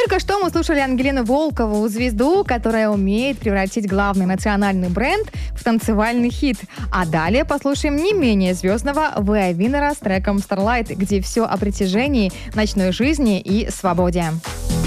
Только что мы слушали Ангелину Волкову, звезду, которая умеет превратить главный национальный бренд в танцевальный хит. А далее послушаем не менее звездного В.А. Виннера с треком Starlight, где все о притяжении, ночной жизни и свободе.